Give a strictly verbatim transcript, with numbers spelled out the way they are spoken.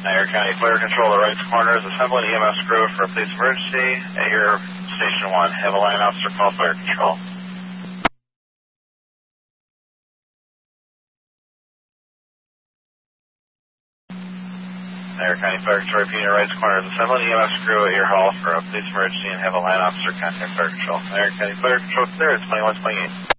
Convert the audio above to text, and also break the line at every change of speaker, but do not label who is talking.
Niagara County Fire Control, the right corner is assembling E M S crew for a police emergency at your Station one. Have a line officer call Fire Control. Niagara County Fire Control, repeating your right corner is assembling E M S crew at your hall for a police emergency and have a line officer contact Fire Control. Niagara County Fire Control clear at twenty-one twenty-eight.